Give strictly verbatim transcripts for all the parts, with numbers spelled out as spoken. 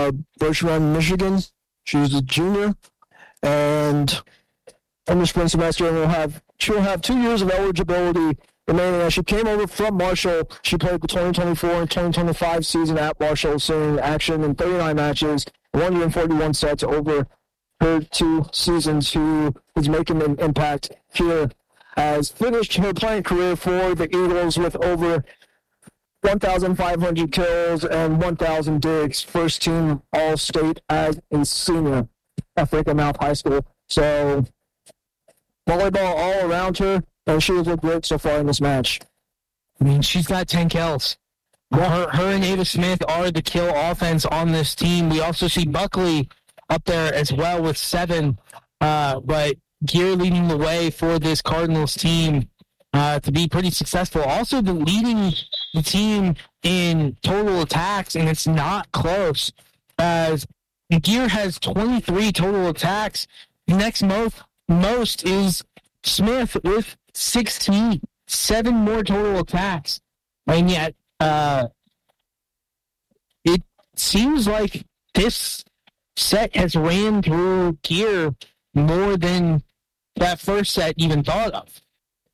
uh, Birch Run, Michigan. She's a junior. And in the spring semester, we'll have, she'll have two years of eligibility remaining. As she came over from Marshall, she played the twenty twenty-four and twenty twenty-five season at Marshall, seeing action in thirty-nine matches, one hundred forty-one sets over her two seasons, who is making an impact here. Has finished her playing career for the Eagles with over one thousand five hundred kills and one thousand digs. First team All-State as a senior at Franklin Mouth High School. So volleyball all around her, and she has looked great so far in this match. I mean, she's got ten kills. Her, her and Ava Smith are the kill offense on this team. We also see Buckley up there as well with seven, uh, but Gear leading the way for this Cardinals team uh, to be pretty successful. Also, the leading the team in total attacks, and it's not close, as Gear has twenty-three total attacks. Next most, most is Smith with sixteen, seven more total attacks. And yet, uh, it seems like this set has ran through Gear more than that first set even thought of.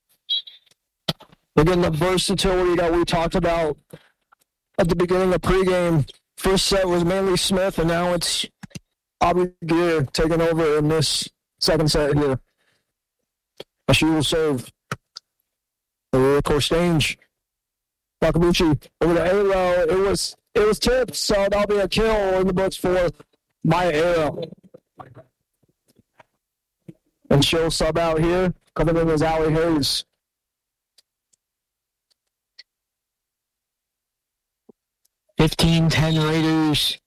Again, the versatility that we talked about at the beginning of pregame. First set was mainly Smith, and now it's Aubrey Gear taking over in this second set here. She will serve. Of course, Stange. Wakabuchi over the arrow. It was it was tipped, so that'll be a kill in the books for Maya Arrow. And she'll sub out here. Coming in is Allie Hayes. fifteen ten Raiders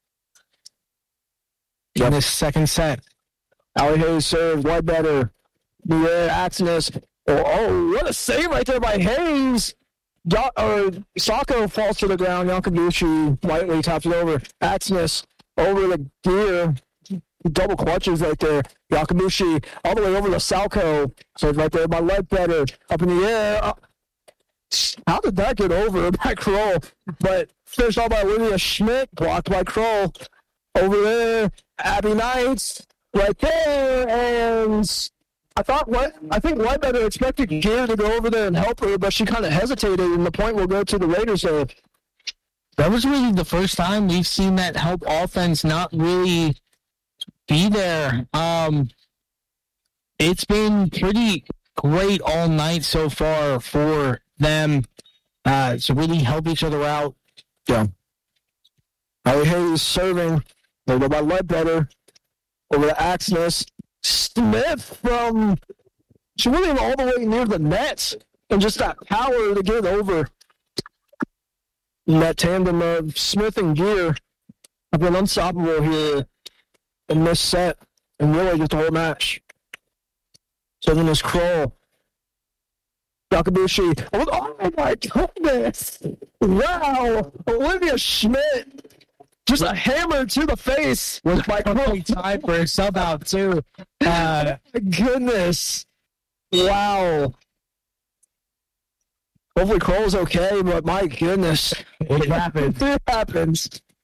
in Yep. this second set. Allie Hayes serves. Wide better. The air, Axinus. Oh, oh, what a save right there by Hayes. Yo- or Sako falls to the ground. Yakabuchi lightly taps it over. Axinus over the Gear. Double clutches right there. Yakabuchi all the way over to Salco. So right there by Ledbetter. Up in the air. Uh, how did that get over by Kroll? But finished off by Olivia Schmidt. Blocked by Kroll. Over there. Abby Knights. Right there. And I thought what I think Ledbetter expected Gear to go over there and help her, but she kind of hesitated, and the point will go to the Raiders there. That was really the first time we've seen that help offense not really be there. Um, it's been pretty great all night so far for them uh, to really help each other out. Yeah. Allie Hayes serving. They go by Ledbetter. Over to Axness. Smith from, she went in all the way near the net and just got power to get over. And that tandem of Smith and Gear have been unstoppable here in this set and really just the whole match. So then there's Kroll. Yakabuchi. Oh, oh my goodness. Wow. Olivia Schmidt. Just a hammer to the face. Was by time for a sub out too. Uh, goodness. Wow. Hopefully Kroll's okay, but my goodness. It happens. It happens.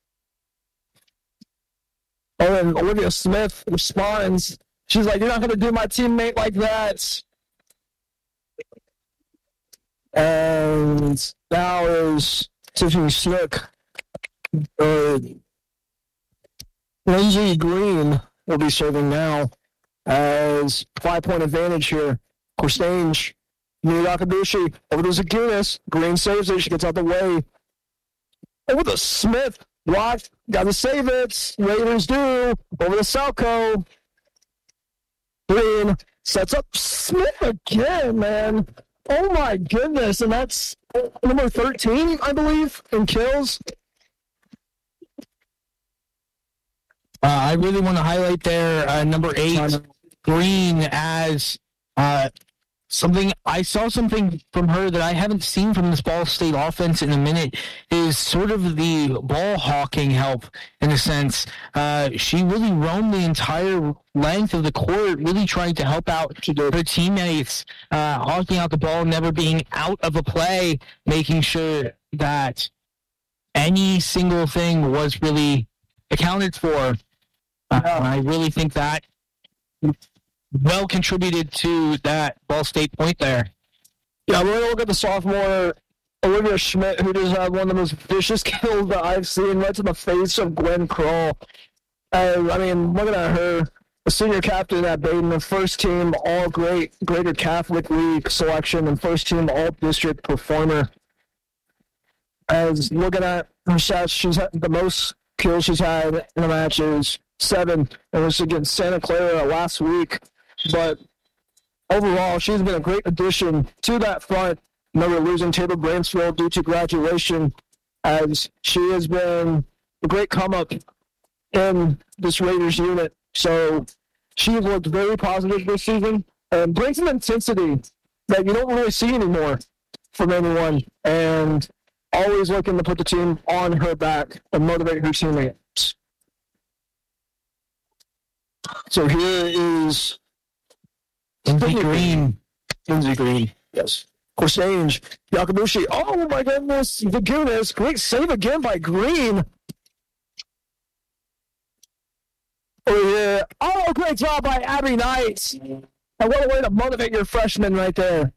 Oh, and Olivia Smith responds. She's like, you're not going to do my teammate like that. And now is Tiffany Snook. Uh, Lindsay Green will be serving now as five-point advantage here. Corstange, near Yakabuchi, over to Zagunis. Green saves it. She gets out the way. Over to Smith. Blocked. Got to save it. Raiders do. Over to Salco. Green sets up Smith again, man. Oh, my goodness. And that's number thirteen, I believe, in kills. Uh, I really want to highlight there uh, number eight, Green, as uh, something. I saw something from her that I haven't seen from this Ball State offense in a minute, is sort of the ball hawking help in a sense. Uh, she really roamed the entire length of the court, really trying to help out her teammates, uh, hawking out the ball, never being out of a play, making sure that any single thing was really accounted for. Uh, I really think that well contributed to that Ball State point there. Yeah, we're going to look at the sophomore, Olivia Schmidt, who just had one of the most vicious kills that I've seen right to the face of Gwen Kroll. Uh, I mean, looking at her, the senior captain at Baden, the first team all great Greater Catholic League selection, and first team all district performer. As looking at her stats, she's had the most kills she's had in the match is seven. It was against Santa Clara last week. But overall, she's been a great addition to that front. Never losing Taylor Bransfield due to graduation, as she has been a great come up in this Raiders unit. So she looked very positive this season and brings an intensity that you don't really see anymore from anyone, and always looking to put the team on her back and motivate her teammates. So here is Lindsey Green. Lindsey Green, yes. Corsange, Yakabushi. Oh my goodness, the goodness. Great save again by Green. Oh yeah. Oh, great job by Abby Knight. And what a way to motivate your freshman right there.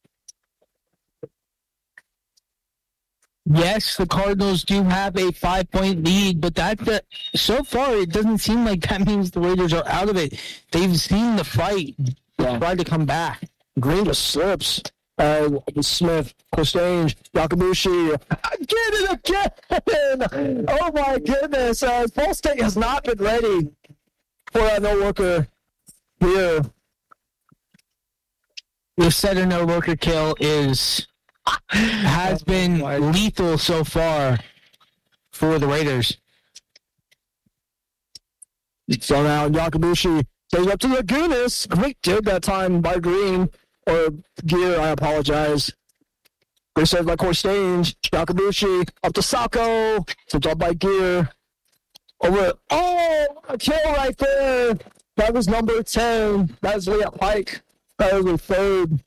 Yes, the Cardinals do have a five-point lead, but that, that so far it doesn't seem like that means the Raiders are out of it. They've seen the fight, yeah. Tried to come back. Green just slips. Uh, Smith, Costange, Yakabushi. Get it again! Oh my goodness! Uh, Ball State has not been ready for that no-looker here. The center no-looker kill is has been lethal so far for the Raiders. So now Yakabushi goes up to Lagunas. Great dig that time by Green. Or Gear, I apologize. Great save by Corstange. Yakabushi up to Sako. Tipped up by Gear. Over. Oh, a kill right there. That was number ten. That was Leah Pike. That was the third.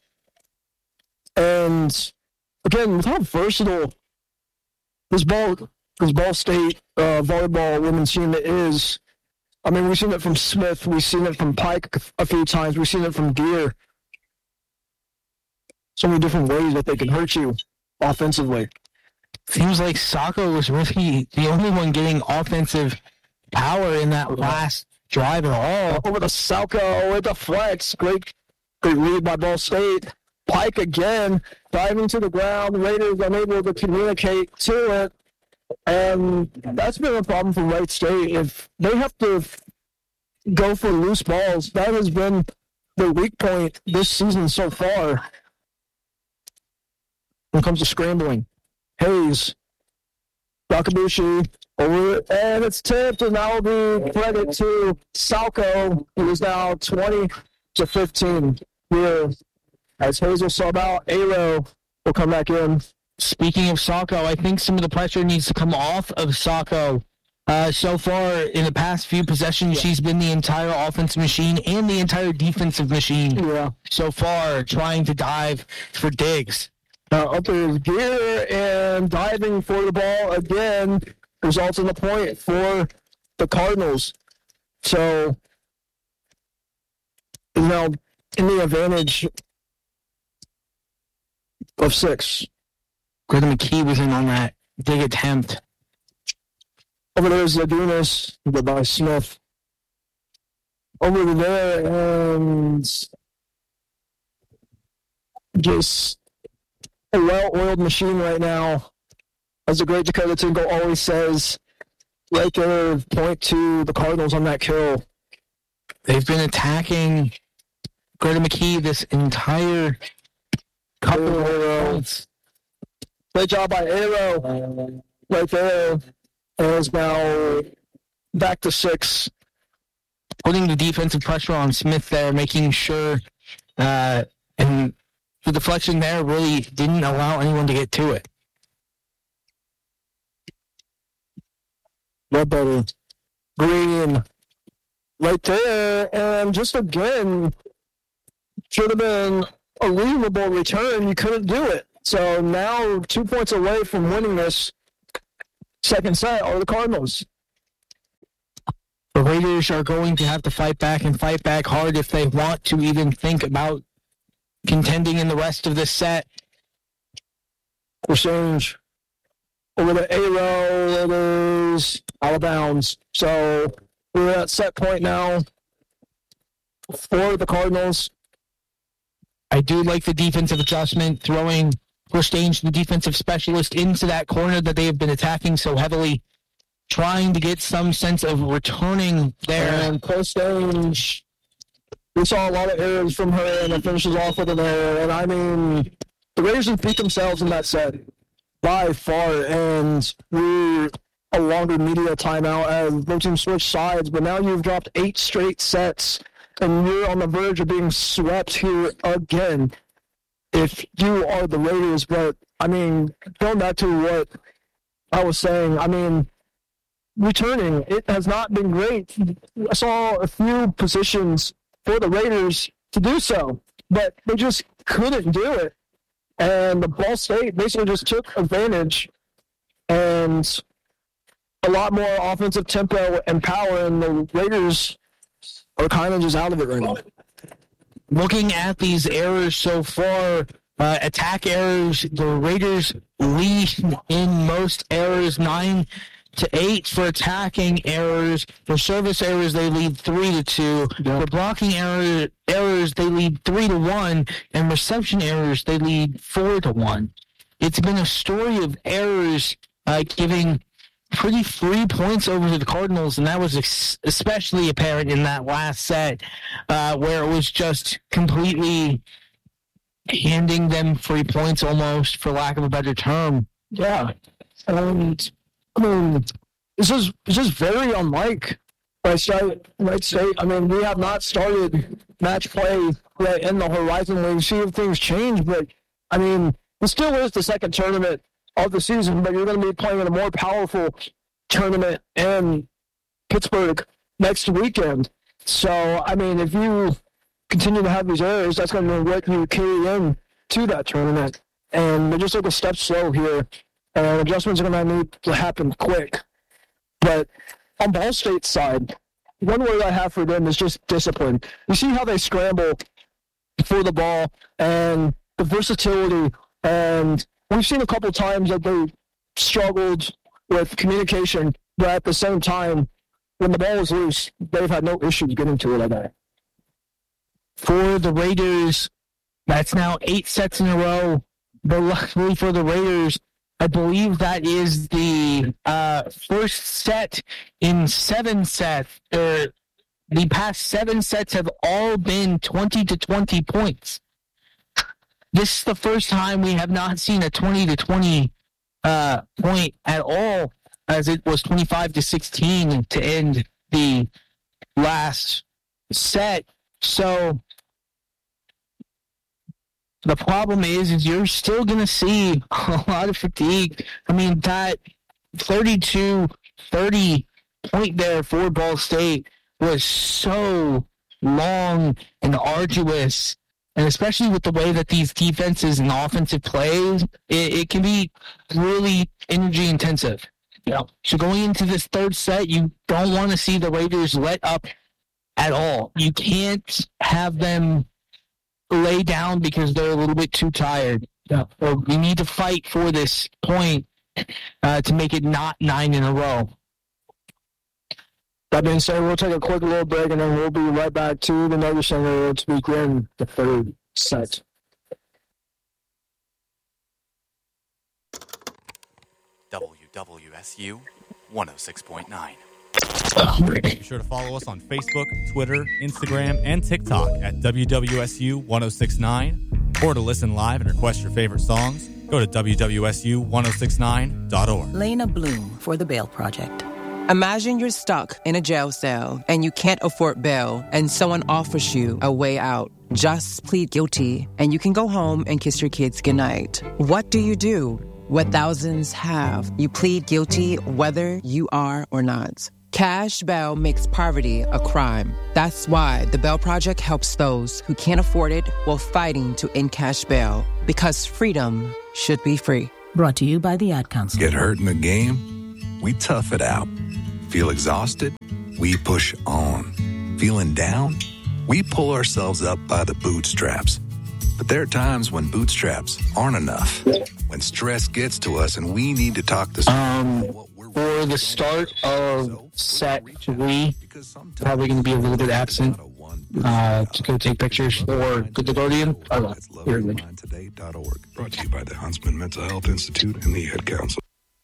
And again, with how versatile this ball, this Ball State uh, volleyball women's team is. I mean, we've seen it from Smith. We've seen it from Pike a few times. We've seen it from Gear. So many different ways that they can hurt you offensively. Seems like Sako was really the only one getting offensive power in that last drive at all. Over to Sako with the flex. Great, great read by Ball State. Pike again, diving to the ground. Raiders unable to communicate to it. And that's been a problem for Wright State. If they have to go for loose balls, that has been the weak point this season so far. When it comes to scrambling, Hayes, Yakabushi, over, and it's tipped, and that will be credit to Salco, who is now twenty to fifteen here. As Hayes will sub out, Aero will come back in. Speaking of Sako, I think some of the pressure needs to come off of Sako. Uh, so far, in the past few possessions, yeah. She's been the entire offensive machine and the entire defensive machine. Yeah. So far, trying to dive for digs. Uh, up there Gear and diving for the ball again results in the point for the Cardinals. So now in the advantage of six. Greta McKee was in on that dig attempt. Over there is Lagunas, by Smith. Over there and just a well-oiled machine right now. As the great Dakota Tingle always says, right there, point to the Cardinals on that kill. They've been attacking Greta McKee this entire couple of rounds. Great job by Aero right there. And it's now back to six. Putting the defensive pressure on Smith there, making sure uh, and the deflection there really didn't allow anyone to get to it. What better? Green right there. And just again, should have been a reasonable return. You couldn't do it. So now two points away from winning this second set are the Cardinals. Raiders are going to have to fight back and fight back hard if they want to even think about contending in the rest of this set. Exchange over the A-row, it is out of bounds. So we're at set point now for the Cardinals. I do like the defensive adjustment, throwing Verstange, the defensive specialist, into that corner that they have been attacking so heavily, trying to get some sense of returning there. And Verstange, we saw a lot of errors from her, and it finishes off with an error. And I mean, the Raiders have beat themselves in that set by far, and we're a longer media timeout as both teams switch sides. But now you've dropped eight straight sets, and you're on the verge of being swept here again if you are the Raiders. But, I mean, going back to what I was saying, I mean, returning, it has not been great. I saw a few positions for the Raiders to do so, but they just couldn't do it. And the Ball State basically just took advantage, and a lot more offensive tempo and power, and the Raiders are kind of just out of it right now. Looking at these errors so far, uh, attack errors, the Raiders lead in most errors, nine to eight for attacking errors. For service errors, they lead three to two. Yeah. For blocking error, errors, they lead three to one, and reception errors, they lead four to one. It's been a story of errors uh, giving pretty free points over to the Cardinals, and that was ex- especially apparent in that last set, uh, where it was just completely handing them free points almost, for lack of a better term. Yeah, and I mean, this is this is very unlike Wright State. Wright State. I mean, we have not started match play yet in the Horizon League. See if things change, but I mean, it still is the second tournament of the season, but you're going to be playing in a more powerful tournament in Pittsburgh next weekend. So, I mean, if you continue to have these errors, that's going to be what you carry in to that tournament. And they just took a step slow here, and adjustments are going to need to happen quick. But on Ball State's side, one word I have for them is just discipline. You see how they scramble for the ball and the versatility, and we've seen a couple times that they struggled with communication, but at the same time, when the ball is loose, they've had no issues getting to it like that. For the Raiders, that's now eight sets in a row. But luckily for the Raiders, I believe that is the uh, first set in seven sets. Uh, the past seven sets have all been twenty to twenty points. This is the first time we have not seen a twenty to twenty uh, point at all, as it was twenty-five to sixteen to end the last set. So the problem is, is you're still going to see a lot of fatigue. I mean, that thirty-two thirty point there for Ball State was so long and arduous. And especially with the way that these defenses and offensive plays, it, it can be really energy intensive. You know? So going into this third set, you don't want to see the Raiders let up at all. You can't have them lay down because they're a little bit too tired. Yeah. Or we need to fight for this point uh, to make it not nine in a row. That being said, we'll take a quick little break, and then we'll be right back to the Nuggets Center to begin the third set. W W S U one oh six point nine. Be sure to follow us on Facebook, Twitter, Instagram, and TikTok at W W S U one oh six nine. Or to listen live and request your favorite songs, go to W W S U ten sixty-nine dot org. Lena Bloom for the Bail Project. Imagine you're stuck in a jail cell and you can't afford bail, and someone offers you a way out. Just plead guilty and you can go home and kiss your kids goodnight. What do you do? What thousands have. You plead guilty whether you are or not. Cash bail makes poverty a crime. That's why the Bail Project helps those who can't afford it while fighting to end cash bail. Because freedom should be free. Brought to you by the Ad Council. Get hurt in the game? We tough it out. Feel exhausted? we push on. Feeling down? We pull ourselves up by the bootstraps. But there are times when bootstraps aren't enough. When stress gets to us and we need to talk to Um, for the start of set three, probably going to be a little bit absent uh, to go take pictures for the Guardian. Oh, here we go. Brought to you by the Huntsman Mental Health Institute and the Ad Council.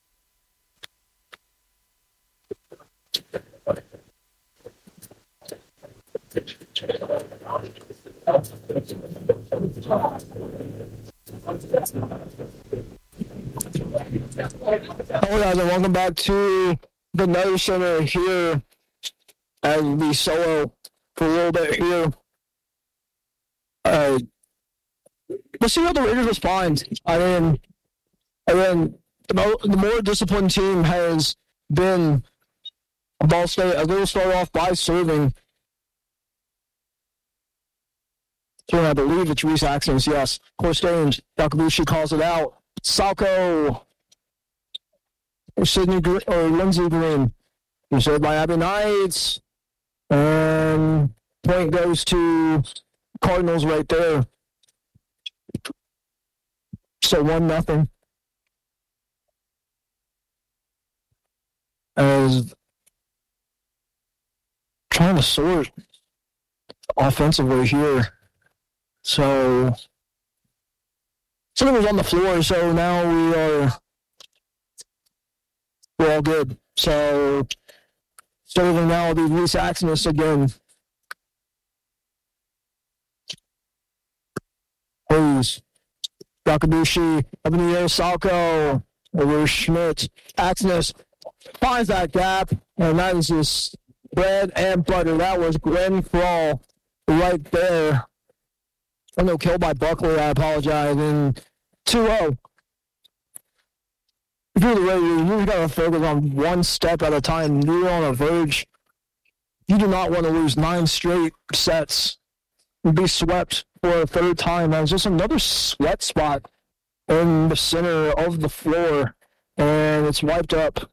Hello guys, and welcome back to the Night Center here as we solo for a little bit here. Uh, let's see how the Raiders respond. I mean, I mean, the, mo- the more disciplined team has been Ball State. As they will start off by serving. So I believe it's Reese Axons, yes. Corstange, Yakabushi calls it out. Salco or Sydney Green, or Lindsey Green. Reserved by Abby Knights. And point goes to Cardinals right there. So one nothing. As trying to sort offensively here. So something was on the floor, so now we are we're all good. So starting now will be Reese Axonus again. Please. Yakabushi up in the air, Salco over Schmidt. Axonus finds that gap, and that is just bread and butter. That was Glenn Crawl right there. Oh, no, killed by Buckley. I apologize. And two oh. If you're the Raiders, you just got to focus on one step at a time. You're on a verge. You do not want to lose nine straight sets and be swept for a third time. That was just another sweat spot in the center of the floor, and it's wiped up.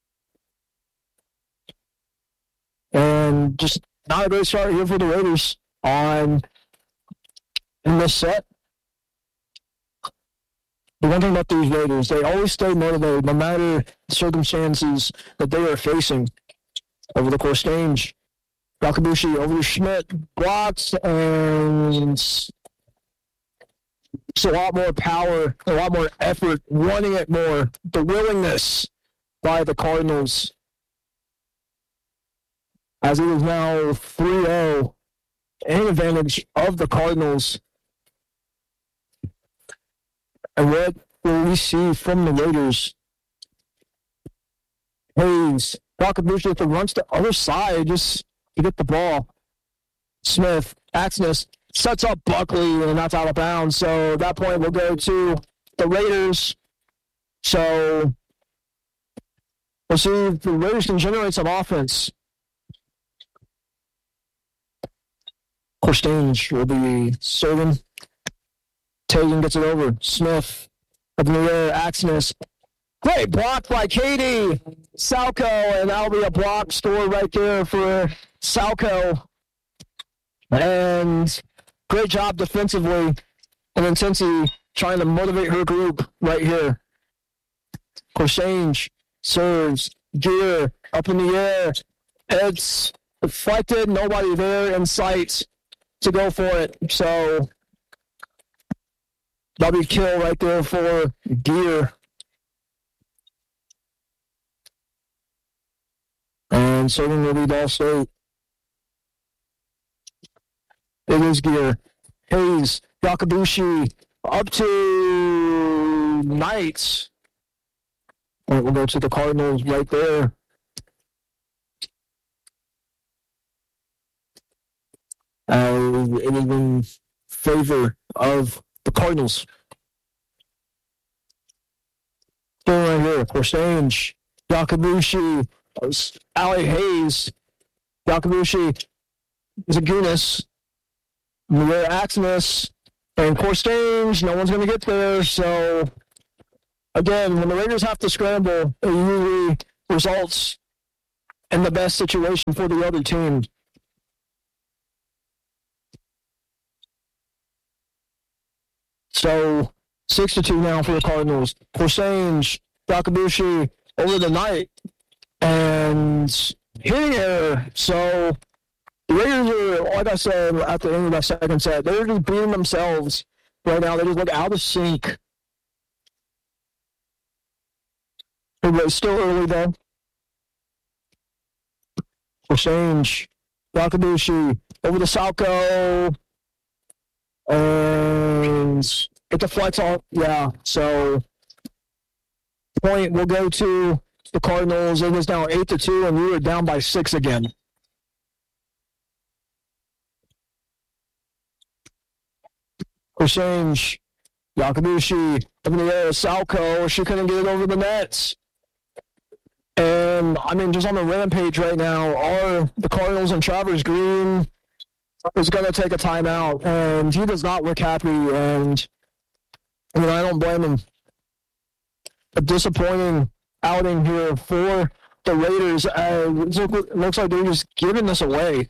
And just not a great start here for the Raiders on in this set. The one thing about these Raiders, they always stay motivated no matter the circumstances that they are facing. Over the course stage, Yakabushi over to Schmidt, blocks, and it's a lot more power, a lot more effort, wanting it more, the willingness by the Cardinals. As it is now three oh, in advantage of the Cardinals. And what will we see from the Raiders? Hayes, Yakabushi with the runs to the other side just to get the ball. Smith, Axonus sets up Buckley, and that's out of bounds. So at that point, we'll go to the Raiders. So we'll see if the Raiders can generate some offense. Corstange will be serving. Tagan gets it over. Smith up in the air. Axonus. Great block by Katie. Salco, and that'll be a block score right there for Salco. And great job defensively. And then Cincy trying to motivate her group right here. Corstange serves. Gear up in the air. It's deflected. Nobody there in sight to go for it. So that'll be a kill right there for Gear. And serving will be Ball State. It is Gear. Hayes, Yakabushi, up to Knights. And we'll go to the Cardinals right there. Uh, it is in favor of the Cardinals. Still right here, Corstange, Yakabushi, Ali Hayes, Yakabushi, Zagunis, Maria Axonus, and Corstange. No one's going to get there. So, again, when the Raiders have to scramble, it usually results in the best situation for the other team. So six to two now for the Cardinals. Corsange, Yakabushi over the night, and hitting error. So the Raiders are, like I said at the end of that second set, they're just beating themselves right now. They just look out of sync. It's still early though. Corsange, Yakabushi over the Salco. And get the flex off. Yeah, so point will go to the Cardinals. It is now eight to two, and we are down by six again. Corsange, Yakabushi, up in the air, Salco. She couldn't get it over the nets. And, I mean, just on the rampage right now are the Cardinals and Travers Green is going to take a timeout, and he does not look happy, and I mean, I don't blame him. A disappointing outing here for the Raiders. Uh, it looks like they're just giving this away.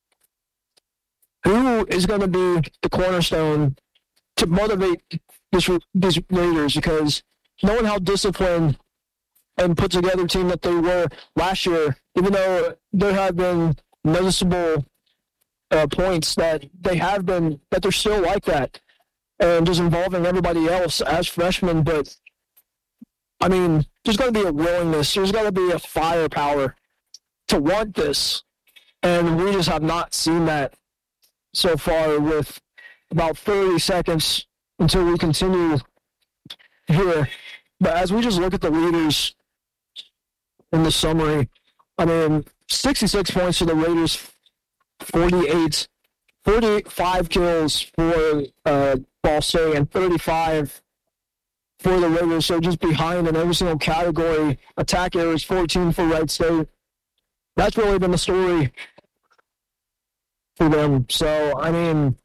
Who is going to be the cornerstone to motivate this, these Raiders? Because knowing how disciplined and put together team that they were last year, even though there have been noticeable uh, points that they have been, that they're still like that, and just involving everybody else as freshmen. But I mean, there's got to be a willingness, there's got to be a firepower to want this, and we just have not seen that so far. With about thirty seconds until we continue here. But as we just look at the leaders in the summary, I mean, sixty-six points for the Raiders, forty-eight, forty-five kills for uh, Ball State, and thirty-five for the Raiders. So just behind in every single category. Attack errors, fourteen for Wright State. That's really been the story for them. So, I mean,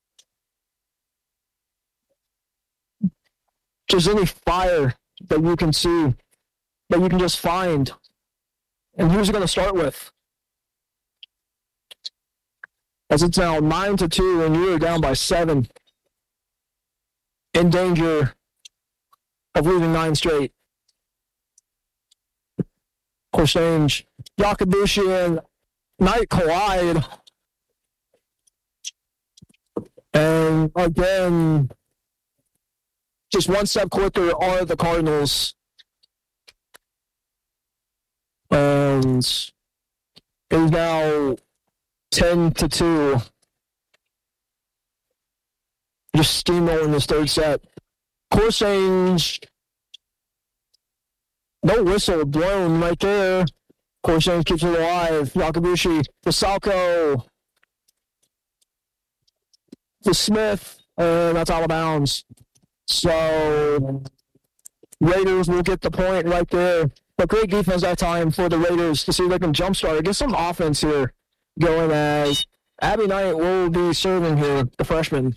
just any fire that you can see, that you can just find. And who's it going to start with? As it's now nine to two, and you are down by seven, in danger of losing nine straight. Corsange, Yakabushi, and Knight collide. And again, just one step quicker are the Cardinals. And it is now ten to two. Just steamrolling this third set. Corsange, no whistle blown right there. Corsange keeps it alive. Yakabushi, Vasalco, to Smith, and that's out of bounds. So Raiders will get the point right there. But great defense that time for the Raiders to see if they can jumpstart it. Get some offense here going, as Abby Knight will be serving here, the freshman.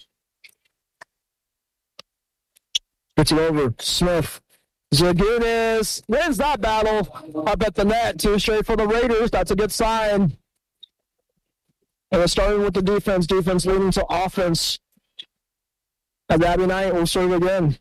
Gets it over. Smith. Zagunis wins that battle up at the net. Two straight for the Raiders. That's a good sign. And it's starting with the defense. Defense leading to offense. And Abby Knight will serve again.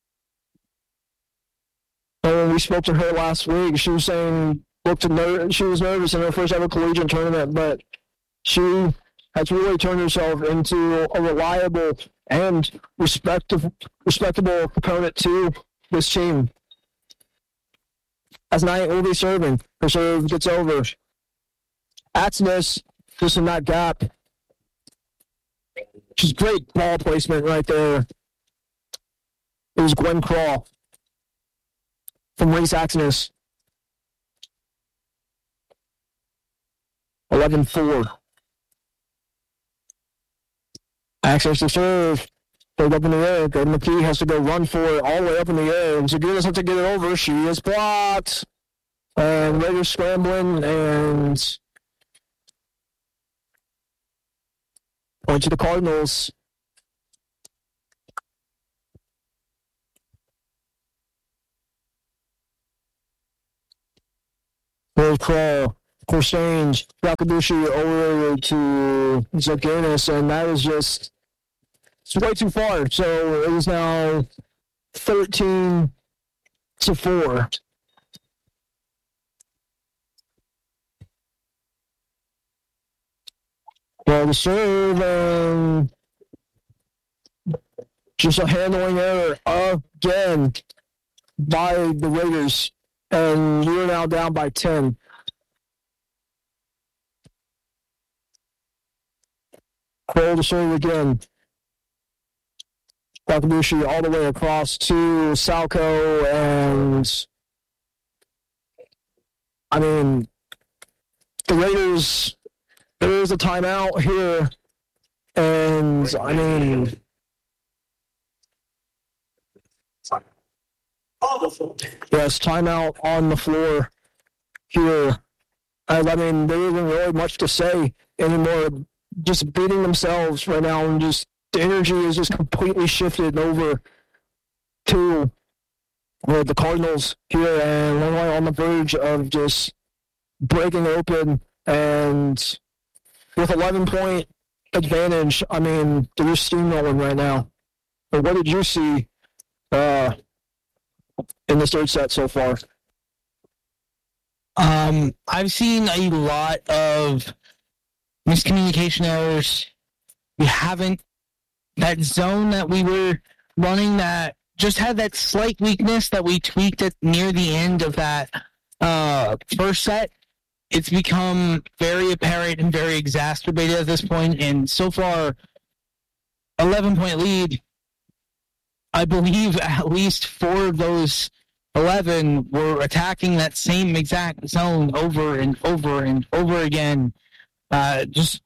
And when we spoke to her last week, she was saying looked to ner- she was nervous in her first ever collegiate tournament, but she has really turned herself into a reliable and respectable, respectable opponent to this team. As Knight will be serving. Her serve gets over. Atzness just in that gap. Just great ball placement right there. It was Gwen Crawl from Reese Atzness. eleven four. Access to serve. Third up in the air. Gordon McKee has to go run for it all the way up in the air. And Zagunas has to get it over. She is blocked. And Raiders scrambling, and point to the Cardinals. Third crawl. Corsange, Yakabushi over to Zoganis, and that is just it's way too far. So it is now thirteen to four. Well, the serve and just a handling error again by the Raiders, and we're now down by ten. Kroll to serve again. Wakabushi all the way across to Salco, and I mean, the Raiders, there is a timeout here, and I mean, yes, timeout on the floor here. I mean, there isn't really much to say anymore. Just beating themselves right now, and just the energy is just completely shifted over to uh, the Cardinals here, and we're on the verge of just breaking open, and with eleven point advantage, I mean, they're just steamrolling right now. But what did you see uh, in this third set so far? Um, I've seen a lot of miscommunication errors. We haven't, that zone that we were running that just had that slight weakness that we tweaked at near the end of that uh, first set. It's become very apparent and very exacerbated at this point, and so far, eleven-point lead. I believe at least four of those eleven were attacking that same exact zone over and over and over again. Uh, just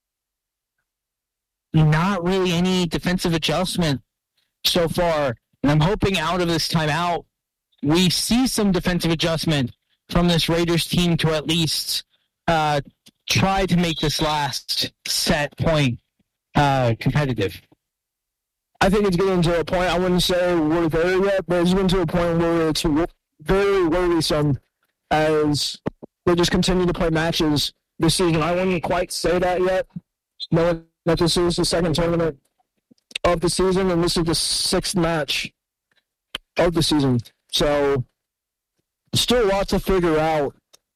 not really any defensive adjustment so far. And I'm hoping out of this timeout, we see some defensive adjustment from this Raiders team to at least uh, try to make this last set point uh, competitive. I think it's getting to a point, I wouldn't say we're there yet, but it's getting to a point where it's very worrisome as they just continue to play matches this season. I wouldn't quite say that yet, knowing that this is the second tournament of the season, and this is the sixth match of the season. So, still a lot to figure out.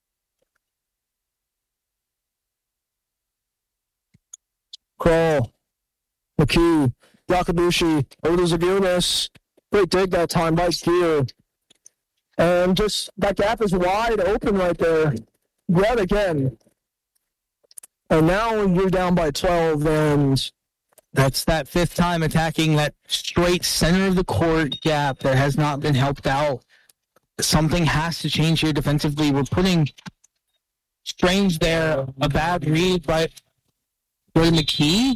Kroll, McKee, Yakabushi, over to Zagunis. Great dig that time by Spear. And just, that gap is wide open right there. Yet again. And now you're down by twelve, and that's that fifth time attacking that straight center of the court gap that has not been helped out. Something has to change here defensively. We're putting Strange there, a bad read by Jordan McKee.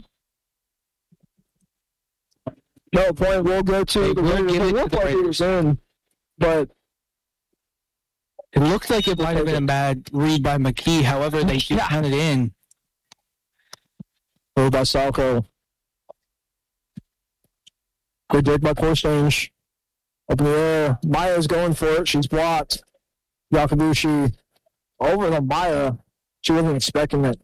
No point. We'll go to they the will Raiders. give it It to looked the like he Raiders. was in, but It looked like it might have been a bad read by McKee. However, they should Yeah. count it in. oh, by Salco. Good dig by Corsange. Up in the air. Maya's going for it. She's blocked. Yakabushi over to Maya. She wasn't expecting it.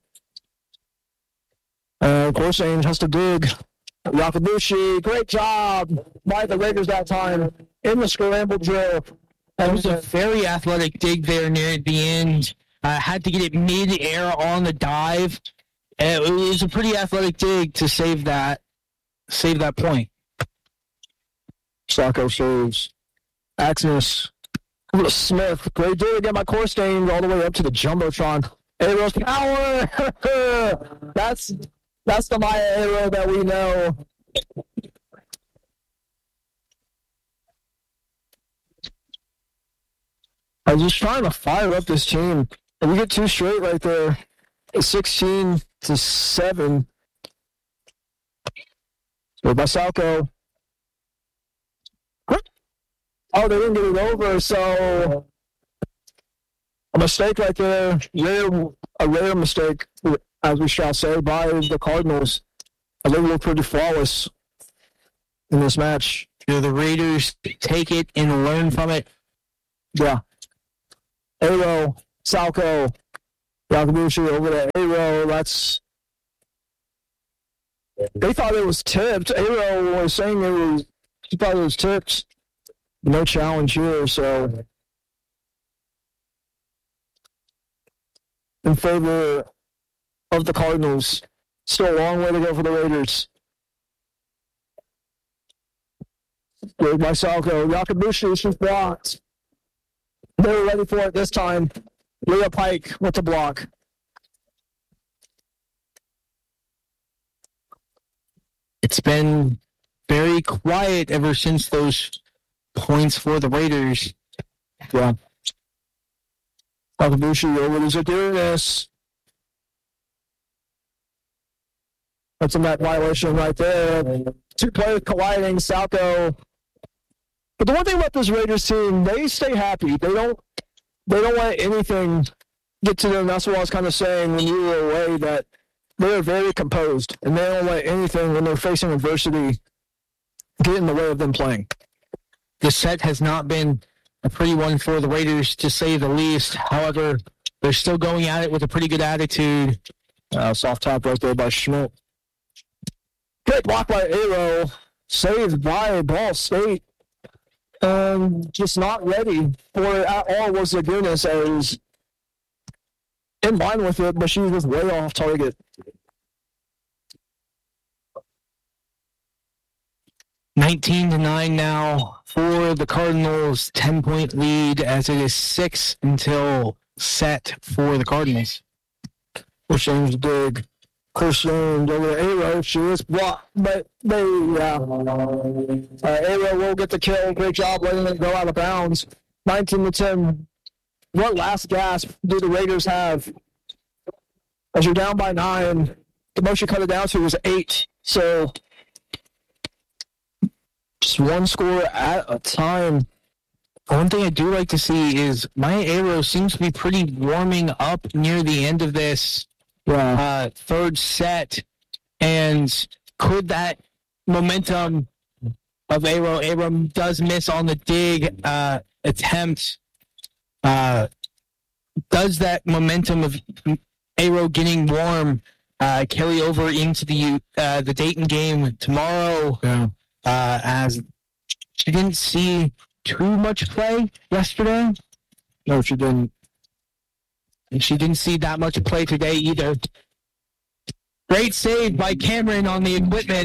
And Corsange has to dig. Yakabushi, great job by the Raiders that time in the scramble drill. That was a very athletic dig there near the end. Uh, had to get it mid-air on the dive. Uh, It was a pretty athletic dig to save that, save that point. Sacco serves. Axis. Smith. Great dig again by Corsange all the way up to the Jumbotron. Arrow's power. that's that's the Maya Arrow that we know. I was just trying to fire up this team. And we get two straight right there. It's sixteen to seven. So by Salco. Oh, they didn't get it over, so a mistake right there. Rare, a rare mistake, as we shall say, by the Cardinals. They look pretty flawless in this match. You know, the Raiders take it and learn from it. Yeah. Arrow, Salco, Yakabushi over to Aero. That's. They thought it was tipped. Aero was saying it was. She thought it was tipped. No challenge here, so. In favor of the Cardinals. Still a long way to go for the Raiders. Good by Salco. Yakabushi, she's blocked. They were ready for it this time. Leah Pike with the block. It's been very quiet ever since those points for the Raiders. Yeah. Yakabushi over to Zagunis. That's a net violation right there. Two players colliding. Salco. But the one thing about this Raiders team, they stay happy. They don't they don't let anything get to them. That's what I was kind of saying when you were away, that they're very composed, and they don't let anything when they're facing adversity get in the way of them playing. The set has not been a pretty one for the Raiders, to say the least. However, they're still going at it with a pretty good attitude. Uh, soft tap right there by Schmidt. Great block by Aero. Saved by Ball State. Um, just not ready for it at all was Zagunis. I was in line with it, but she was way off target. nineteen to nine now for the Cardinals. ten-point lead as it is six until set for the Cardinals. Christian's big. Christian over to Aero. She is blocked, but they, yeah. Uh, Aero will get the kill. Great job letting it go out of bounds. nineteen to ten. What last gasp do the Raiders have? As you're down by nine, the most you cut it down to was eight. So, just one score at a time. One thing I do like to see is Maya Aero seems to be pretty warming up near the end of this Yeah. uh, third set. And could that momentum of Aero, Aero does miss on the dig uh, attempt, uh, does that momentum of Aero getting warm uh, carry over into the uh, the Dayton game tomorrow? Yeah. Uh, as she didn't see too much play yesterday. No, she didn't. And she didn't see that much play today either. Great save by Cameron on the equipment.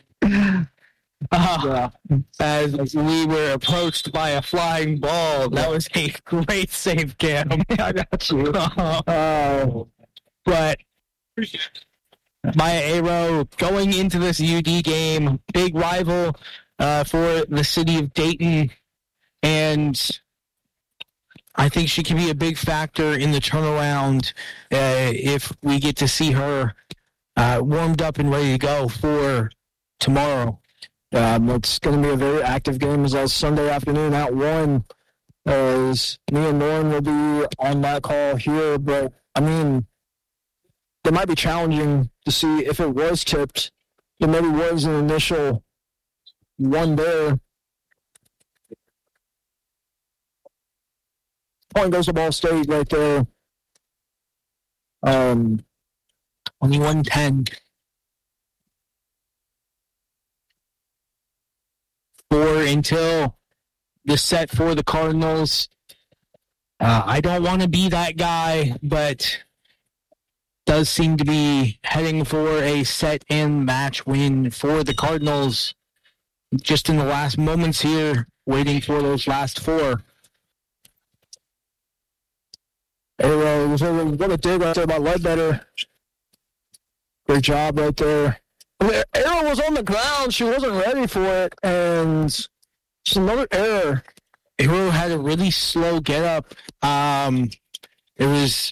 uh, Yeah. As we were approached by a flying ball. That was a great save, Cam. I got you. Uh, Oh. but Maya Aero going into this U D game, big rival uh, for the city of Dayton, and I think she can be a big factor in the turnaround uh, if we get to see her uh, warmed up and ready to go for tomorrow. Um, it's going to be a very active game as well. Sunday afternoon at one, as me and Lauren will be on that call here. But, I mean, it might be challenging to see if it was tipped. There maybe was an initial one there. Point goes to Ball State right there. Um, twenty-one ten. Four until the set for the Cardinals. Uh, I don't want to be that guy, but does seem to be heading for a set and match win for the Cardinals. Just in the last moments here, waiting for those last four. Aero was over. What a dig right there by Ledbetter. Great job right there. Aero was on the ground. She wasn't ready for it. And just another error. Aero had a really slow get up. Um, it was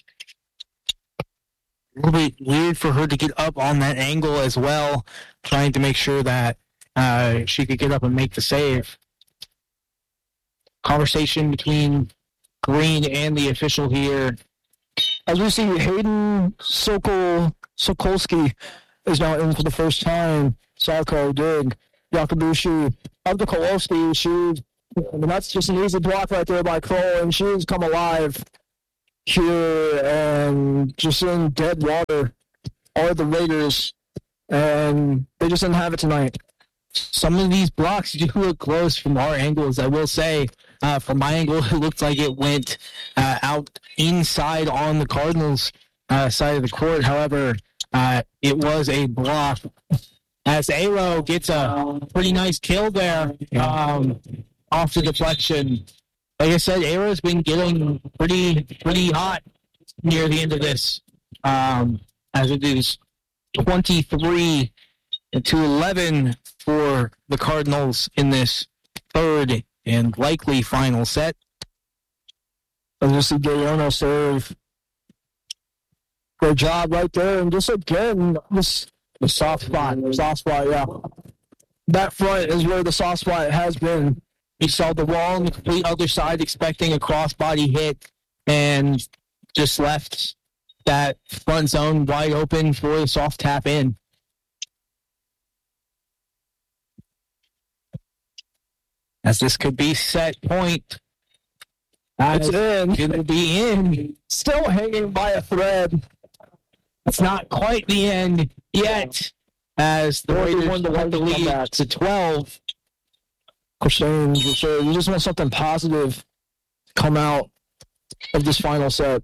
a little bit weird for her to get up on that angle as well, trying to make sure that uh, she could get up and make the save. Conversation between Green and the official here. As we see, Hayden Sokol, Sokolsky is now in for the first time. Salco dig. Yakabushi up to Kolowski. She, I mean, that's just an easy block right there by Kroll, and she's come alive. here, and just in dead water are the Raiders, and they just didn't have it tonight. Some of these blocks do look close from our angles. I will say, uh, from my angle, it looked like it went uh, out inside on the Cardinals' uh, side of the court. However, uh, it was a block. As Aero gets a pretty nice kill there um, off the deflection. Like I said, Aero's been getting pretty pretty hot near the end of this, um, as it is twenty-three to eleven for the Cardinals in this third and likely final set. And you see Gayono serve. Great job right there, and just again, this the soft spot, soft spot, yeah. That front is where the soft spot has been. He saw the wall on the complete other side, expecting a crossbody hit, and just left that front zone wide open for the soft tap in. As this could be set point. It's in. It'll be in. Still hanging by a thread. It's not quite the end yet, as the Raiders won the cut the lead to twelve. Christian, you just want something positive to come out of this final set.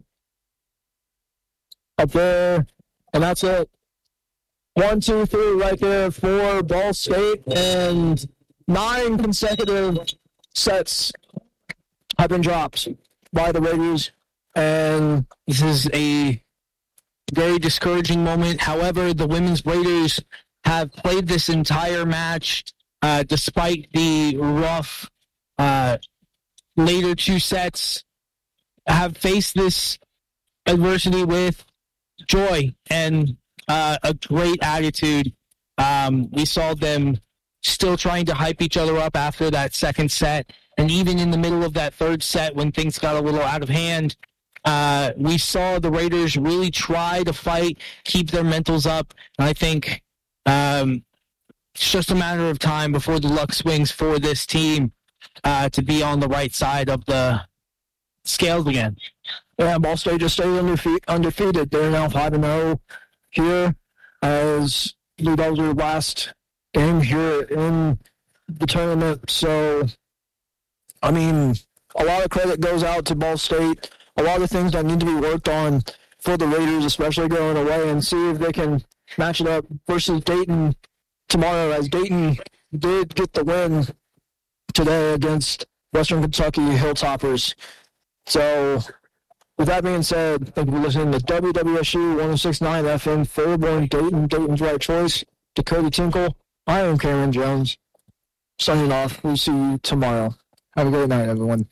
Up there, and that's it. One, two, three right there for Ball State, and nine consecutive sets have been dropped by the Raiders, and this is a very discouraging moment. However, the women's Raiders have played this entire match uh, despite the rough uh, later two sets, have faced this adversity with joy and uh, a great attitude. Um, we saw them still trying to hype each other up after that second set, and even in the middle of that third set when things got a little out of hand, uh, we saw the Raiders really try to fight, keep their mentals up, and I think um, it's just a matter of time before the luck swings for this team uh, to be on the right side of the scales again. Yeah, Ball State just stayed undefe- undefeated. They're now five and oh here as that was their last game here in the tournament. So, I mean, a lot of credit goes out to Ball State. A lot of things that need to be worked on for the Raiders, especially going away, and see if they can match it up versus Dayton tomorrow, as Dayton did get the win today against Western Kentucky Hilltoppers. So, with that being said, thank you for listening to W W S U one oh six point nine F M, Fairborn, Dayton, Dayton's right choice. Dakota Tinkle. I am Cameron Jones. Signing off. We'll see you tomorrow. Have a great night, everyone.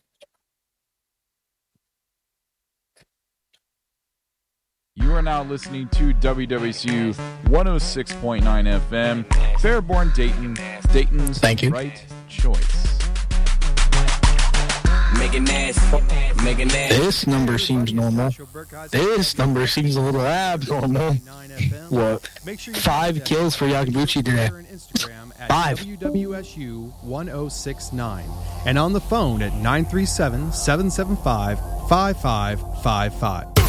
You are now listening to W W S U one oh six point nine F M, Fairborn, Dayton, Dayton's Thank you. right choice. This number seems normal. This number seems a little abnormal. What? Five kills for Yakabuchi today. Five. W W S U one oh six point nine. And on the phone at nine three seven, seven seven five, five five five five.